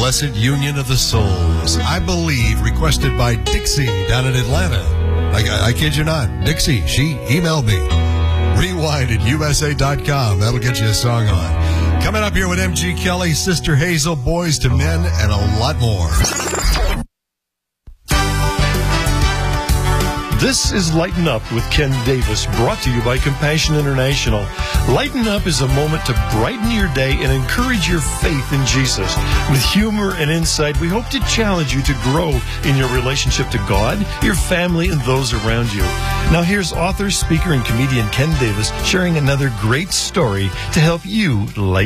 Blessed Union of the Souls. I believe requested by Dixie down in Atlanta. I kid you not. Dixie, she emailed me. Rewind@USA.com. That'll get you a song on. Coming up here with M.G. Kelly, Sister Hazel, Boys to Men, and a lot more. This is Lighten Up with Ken Davis, brought to you by Compassion International. Lighten Up is a moment to brighten your day and encourage your faith in Jesus. With humor and insight, we hope to challenge you to grow in your relationship to God, your family, and those around you. Now here's author, speaker, and comedian Ken Davis sharing another great story to help you lighten